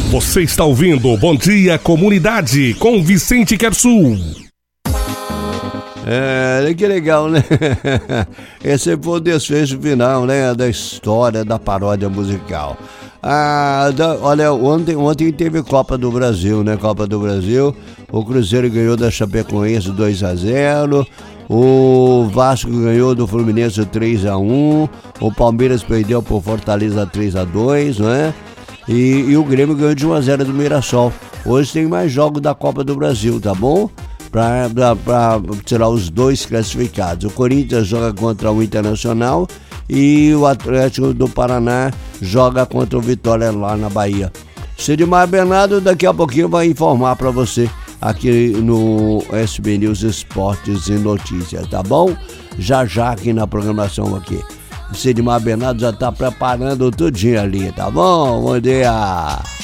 Você está ouvindo Bom Dia Comunidade com Vicente Quersul. Que legal, né? Esse foi o desfecho final, né, da história da paródia musical. Olha, ontem teve Copa do Brasil, né? Copa do Brasil, o Cruzeiro ganhou da Chapecoense 2-0, o Vasco ganhou do Fluminense 3-1, o Palmeiras perdeu por Fortaleza 3-2, né? E o Grêmio ganhou de 1-0 do Mirassol. Hoje tem mais jogos da Copa do Brasil, tá bom? Para tirar os dois classificados. O Corinthians joga contra o Internacional e o Atlético do Paraná joga contra o Vitória lá na Bahia. Sidmar Bernardo daqui a pouquinho vai informar para você aqui no SB News Esportes e Notícias, tá bom? Já aqui na programação aqui. Sidmar Bernardo já tá preparando tudinho ali, tá bom? Bom dia!